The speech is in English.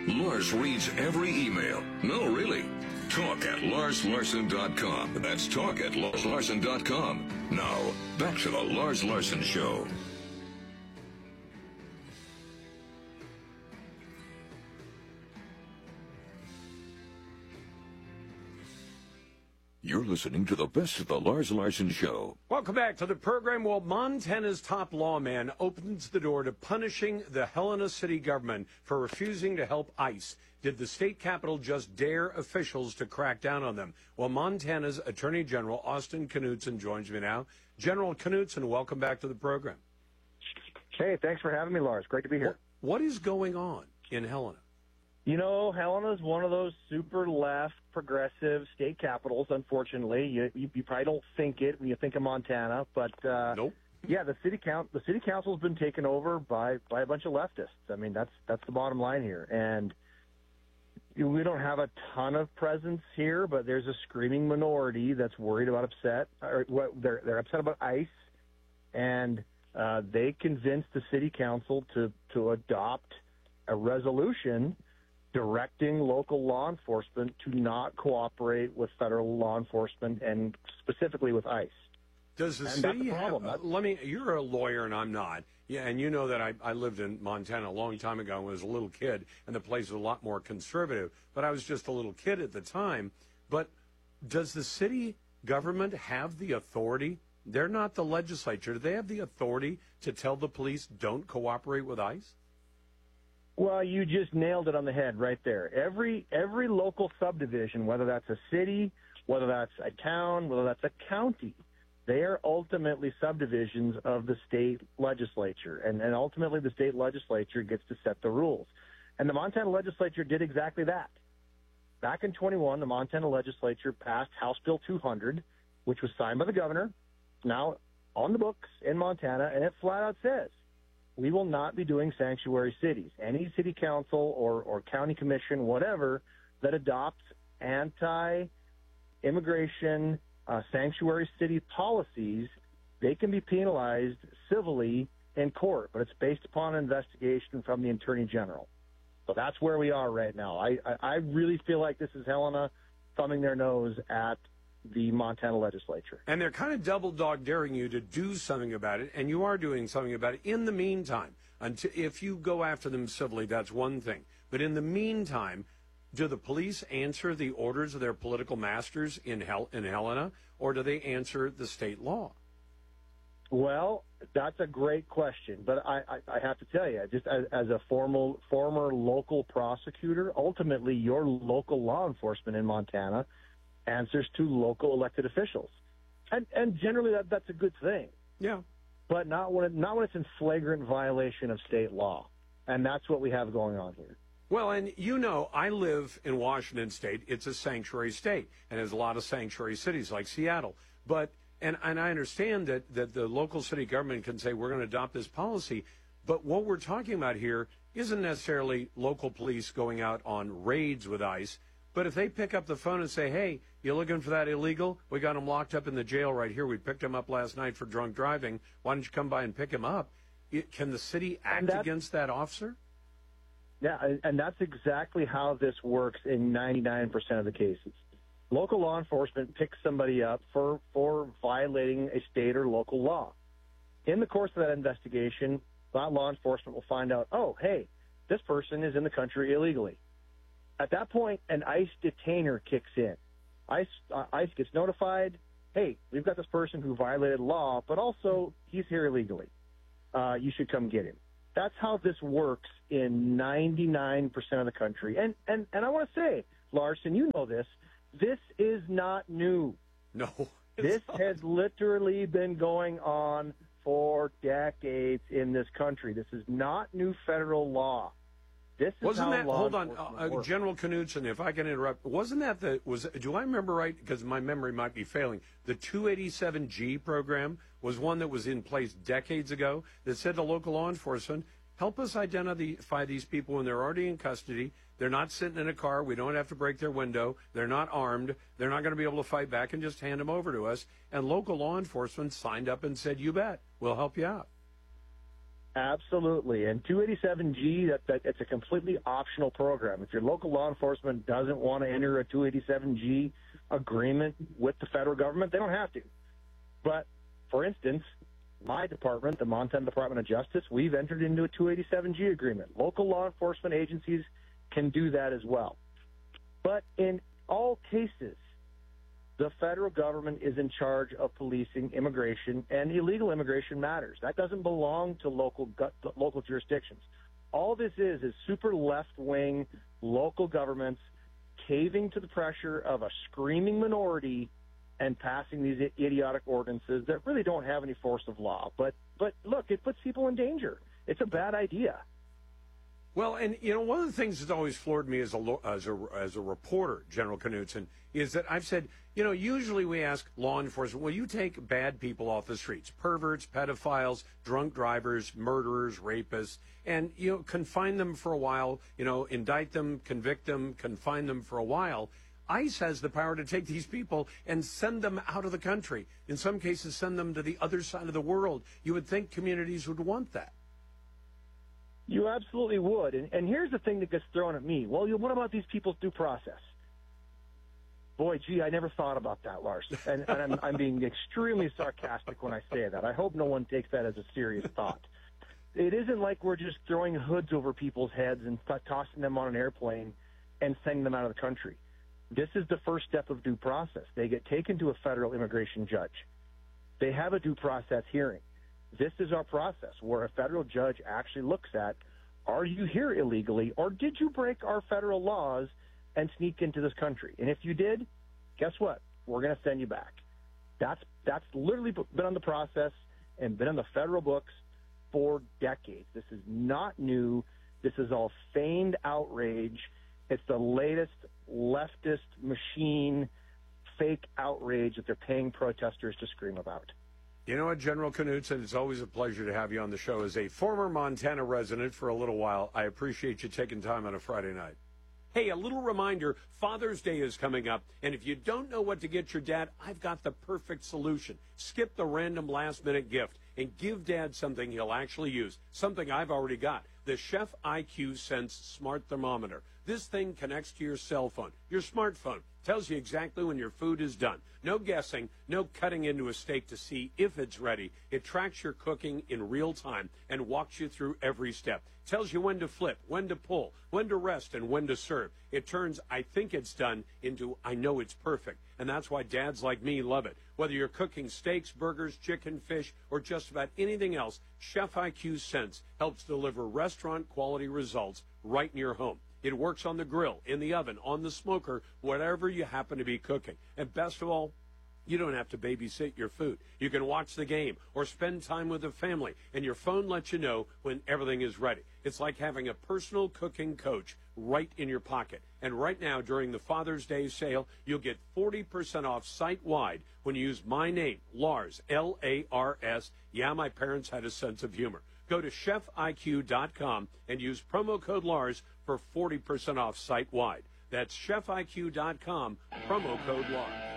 Lars reads every email. No, really. Talk at LarsLarson.com. That's talk at LarsLarson.com. Now, back to the Lars Larson Show. You're listening to the best of the Lars Larson Show. Welcome back to the program. Well, Montana's top lawman opens the door to punishing the Helena city government for refusing to help ICE. Did the state capitol just dare officials to crack down on them? Well, Montana's Attorney General Austin Knudsen joins me now. General Knudsen, welcome back to the program. Hey, thanks for having me, Lars. Great to be here. What is going on in Helena? You know, Helena's one of those super left progressive state capitals, unfortunately. You probably don't think it when you think of Montana, but Nope. Yeah, the city council's been taken over by a bunch of leftists. I mean, that's the bottom line here. And we don't have a ton of presence here, but there's a screaming minority that's worried about they're upset about ICE, and they convinced the city council to adopt a resolution directing local law enforcement to not cooperate with federal law enforcement and specifically with ICE. Does the city have, you're a lawyer and I'm not. Yeah, and you know that I lived in Montana a long time ago when I was a little kid, and the place was a lot more conservative. But I was just a little kid at the time. But does the city government have the authority? They're not the legislature. Do they have the authority to tell the police don't cooperate with ICE? Well, you just nailed it on the head right there. Every local subdivision, whether that's a city, whether that's a town, whether that's a county, they are ultimately subdivisions of the state legislature. And ultimately the state legislature gets to set the rules. And the Montana legislature did exactly that. Back in 21, the Montana legislature passed House Bill 200, which was signed by the governor, now on the books in Montana, and it flat out says, we will not be doing sanctuary cities. Any city council or county commission, whatever, that adopts anti-immigration sanctuary city policies, they can be penalized civilly in court, but it's based upon an investigation from the Attorney General. So that's where we are right now. I really feel like this is Helena thumbing their nose at the Montana legislature. And they're kind of double dog daring you to do something about it, and you are doing something about it. In the meantime, if you go after them civilly, that's one thing. But in the meantime, do the police answer the orders of their political masters in Helena, or do they answer the state law? Well, that's a great question, but I have to tell you, just as a former local prosecutor, ultimately your local law enforcement in Montana answers to local elected officials, and generally that's a good thing. Yeah, but not when it's in flagrant violation of state law, and that's what we have going on here. Well, and you know, I live in Washington State. It's a sanctuary state, and there's a lot of sanctuary cities like Seattle. But and I understand that the local city government can say we're going to adopt this policy, but what we're talking about here isn't necessarily local police going out on raids with ICE. But if they pick up the phone and say, hey, you looking for that illegal? We got him locked up in the jail right here. We picked him up last night for drunk driving. Why don't you come by and pick him up? Can the city act against that officer? Yeah, and that's exactly how this works in 99% of the cases. Local law enforcement picks somebody up for violating a state or local law. In the course of that investigation, that law enforcement will find out, oh, hey, this person is in the country illegally. At that point, an ICE detainer kicks in. ICE gets notified, hey, we've got this person who violated law, but also he's here illegally. You should come get him. That's how this works in 99% of the country. And I want to say, Larson, you know this is not new. No. This has literally been going on for decades in this country. This is not new federal law. This is wasn't how that, law hold on, works. General Knudsen, if I can interrupt, wasn't that do I remember right, because my memory might be failing, the 287G program was one that was in place decades ago that said to local law enforcement, help us identify these people when they're already in custody. They're not sitting in a car. We don't have to break their window. They're not armed. They're not going to be able to fight back, and just hand them over to us. And local law enforcement signed up and said, you bet, we'll help you out. Absolutely. And 287G, it's a completely optional program. If your local law enforcement doesn't want to enter a 287G agreement with the federal government, they don't have to. But, for instance, my department, the Montana Department of Justice, we've entered into a 287G agreement. Local law enforcement agencies can do that as well. But in all cases, the federal government is in charge of policing immigration and illegal immigration matters. That doesn't belong to local jurisdictions. All this is super left-wing local governments caving to the pressure of a screaming minority and passing these idiotic ordinances that really don't have any force of law. But look, it puts people in danger. It's a bad idea. Well, and, one of the things that's always floored me as a reporter, General Knudsen, is that I've said, usually we ask law enforcement, will you take bad people off the streets, perverts, pedophiles, drunk drivers, murderers, rapists, and, confine them for a while, indict them, convict them, confine them for a while. ICE has the power to take these people and send them out of the country. In some cases, send them to the other side of the world. You would think communities would want that. You absolutely would. And here's the thing that gets thrown at me. Well, what about these people's due process? Boy, gee, I never thought about that, Lars. And I'm being extremely sarcastic when I say that. I hope no one takes that as a serious thought. It isn't like we're just throwing hoods over people's heads and tossing them on an airplane and sending them out of the country. This is the first step of due process. They get taken to a federal immigration judge. They have a due process hearing. This is our process where a federal judge actually looks at, are you here illegally, or did you break our federal laws and sneak into this country? And if you did, guess what? We're going to send you back. That's literally been on the process and been on the federal books for decades. This is not new. This is all feigned outrage. It's the latest leftist machine fake outrage that they're paying protesters to scream about. You know what, General Knudsen, it's always a pleasure to have you on the show. As a former Montana resident for a little while, I appreciate you taking time on a Friday night. Hey, a little reminder, Father's Day is coming up, and if you don't know what to get your dad, I've got the perfect solution. Skip the random last-minute gift and give Dad something he'll actually use, something I've already got, the Chef IQ Sense Smart Thermometer. This thing connects to your cell phone, your smartphone, tells you exactly when your food is done. No guessing, no cutting into a steak to see if it's ready. It tracks your cooking in real time and walks you through every step. Tells you when to flip, when to pull, when to rest, and when to serve. It turns I think it's done into I know it's perfect. And that's why dads like me love it. Whether you're cooking steaks, burgers, chicken, fish, or just about anything else, Chef IQ Sense helps deliver restaurant-quality results right in your home. It works on the grill, in the oven, on the smoker, whatever you happen to be cooking. And best of all, you don't have to babysit your food. You can watch the game or spend time with the family, and your phone lets you know when everything is ready. It's like having a personal cooking coach right in your pocket. And right now, during the Father's Day sale, you'll get 40% off site-wide when you use my name, Lars, L-A-R-S. Yeah, my parents had a sense of humor. Go to chefiq.com and use promo code Lars for 40% off site-wide. That's chefiq.com, promo code Lars.